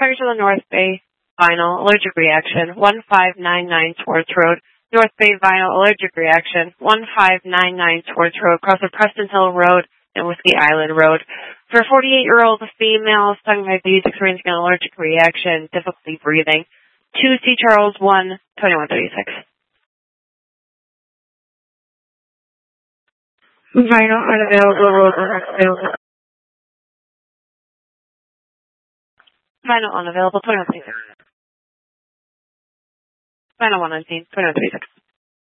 Fires on the North Bay Vinyl Allergic Reaction, 1599 Swartz Road. North Bay Vinyl Allergic Reaction, 1599 Swartz Road, across the Preston Hill Road and Whiskey Island Road. For a 48-year-old female stung by bees experiencing an allergic reaction, difficulty breathing. 2 C. Charles 1, 2136. Vinyl unavailable, road unavailable. Vinyl unavailable, 2136. Final 1 unseen, 2136.